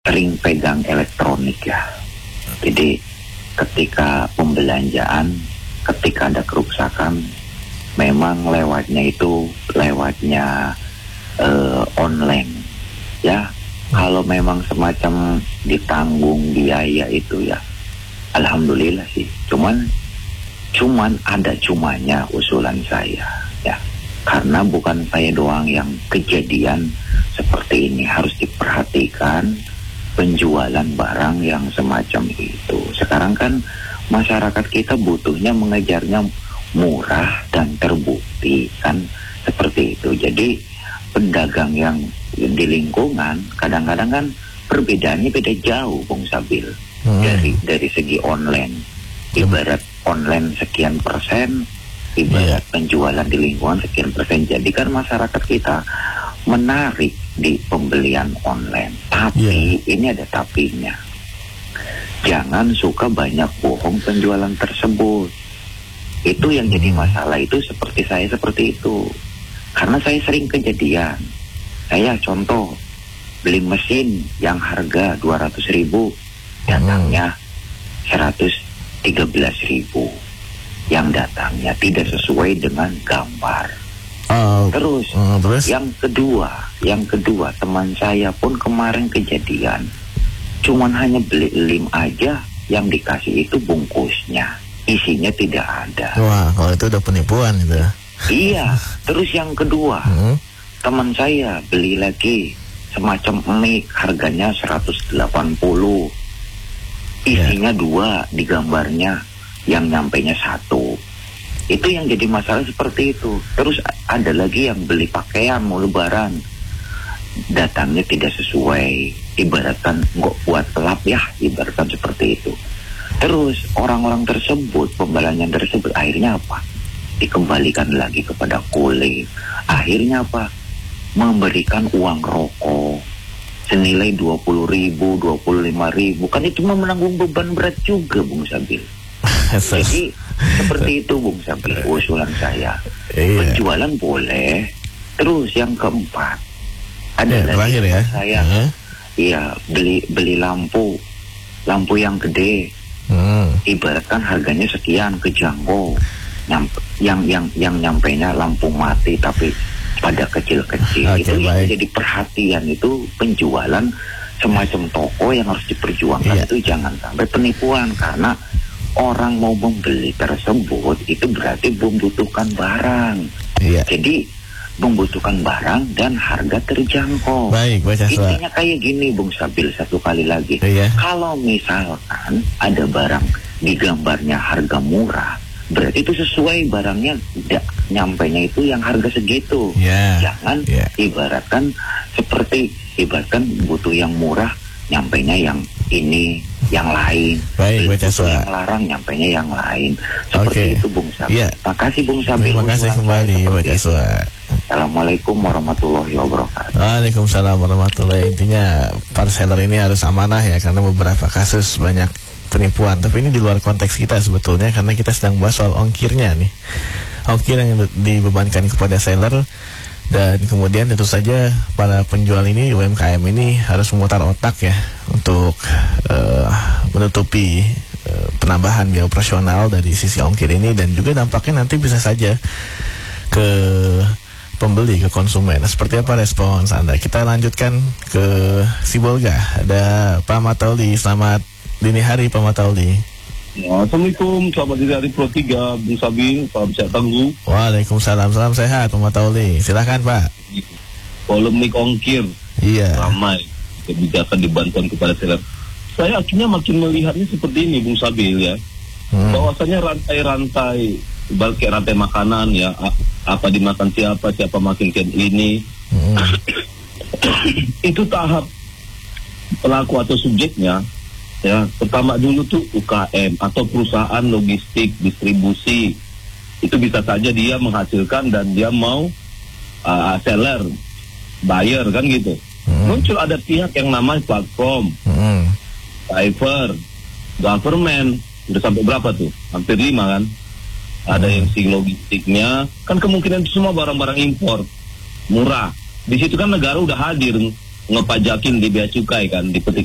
sering pegang elektronik ya. Jadi ketika pembelanjaan, ketika ada kerusakan, memang lewatnya online ya. Kalau memang semacam ditanggung biaya itu ya, alhamdulillah sih. Cuman ada cumanya usulan saya ya, karena bukan saya doang yang kejadian seperti ini. Harus diperhatikan penjualan barang yang semacam itu. Sekarang kan masyarakat kita butuhnya mengejarnya murah dan terbukti kan, seperti itu. Jadi pedagang yang di lingkungan kadang-kadang kan perbedaannya beda jauh, Bung Sabil. Dari segi online, ibarat online sekian persen, ibarat penjualan di lingkungan sekian persen. Jadi kan masyarakat kita menarik di pembelian online. Tapi ini ada tapinya. Jangan suka banyak bohong penjualan tersebut. Itu yang jadi masalah. Itu seperti saya seperti itu. Karena saya sering kejadian. Saya contoh beli mesin yang harga 200.000, datangnya 113.000. Yang datangnya tidak sesuai dengan gambar. Terus yang kedua teman saya pun kemarin kejadian, cuman hanya beli lem aja, yang dikasih itu bungkusnya, isinya tidak ada. Wah, kalau itu udah penipuan itu. Iya. Terus yang kedua, teman saya beli lagi semacam mic, harganya 180, isinya 2 di gambarnya, yang nyampainya 1. Itu yang jadi masalah seperti itu. Terus ada lagi yang beli pakaian mau lebaran, datangnya tidak sesuai, ibaratkan nggak buat pelap ya, ibaratkan seperti itu. Terus orang-orang tersebut, pembelanjaan tersebut, akhirnya apa? Dikembalikan lagi kepada kulit. Akhirnya apa? Memberikan uang rokok senilai 20.000, 25.000. Kan itu mah menanggung beban berat juga, Bung Sabil. Jadi seperti itu, Bung Sabil, usulan saya. Penjualan boleh. Terus yang keempat, ada lagi ya? Saya beli lampu yang gede. Ibaratkan harganya sekian, kejangkau. Yang nyampainya lampu mati tapi pada kecil-kecil. Itu yang jadi perhatian. Itu penjualan semacam toko yang harus diperjuangkan. Itu jangan sampai penipuan, karena orang mau membeli tersebut itu berarti membutuhkan barang. Jadi membutuhkan barang dan harga terjangkau. Intinya kayak gini, Bung Sabil, satu kali lagi. Kalau misalkan ada barang di gambarnya harga murah, berarti itu sesuai barangnya, nyampainya itu yang harga segitu. Jangan ibaratkan butuh yang murah, nyampainya yang ini, yang lain. Yang larang, nyampainya yang lain. Seperti itu, Bung Sabil. Makasih, Bung Sabil. Terima kasih kembali, Pak Jaswa. Assalamualaikum warahmatullahi wabarakatuh. Waalaikumsalam warahmatullahi. Intinya para seller ini harus amanah ya, karena beberapa kasus banyak penipuan. Tapi ini di luar konteks kita sebetulnya, karena kita sedang bahas soal ongkirnya nih. Ongkir yang dibebankan kepada seller. Dan kemudian tentu saja para penjual ini, UMKM ini harus memutar otak ya, untuk menutupi penambahan biaya operasional dari sisi ongkir ini. Dan juga dampaknya nanti bisa saja ke pembeli, ke konsumen. Nah, seperti apa respons Anda? Kita lanjutkan ke Sibolga. Ada Pak Matauli. Selamat dini hari, Pak Matauli. Assalamualaikum, selamat dini hari Pro 3, Bung Sabil, salam sehat tangguh. Waalaikumsalam, salam sehat, Pak Matauli. Silakan, Pak. Polemik ongkir ramai, kebijakan dibantuan kepada seller. Saya akhirnya makin melihatnya seperti ini, Bung Sabil ya. Bahwasanya rantai-rantai, kayak rantai makanan ya, apa dimakan siapa makin kayak ini. Itu tahap pelaku atau subjeknya ya. Pertama dulu tuh UKM atau perusahaan logistik distribusi, itu bisa saja dia menghasilkan dan dia mau seller, buyer kan gitu. Muncul ada pihak yang namanya platform, driver, government, udah sampai berapa tuh? Hampir 5 kan. Ada yang si logistiknya, kan kemungkinan itu semua barang-barang impor murah. Di situ kan negara udah hadir ngepajakin di bea cukai kan, di petik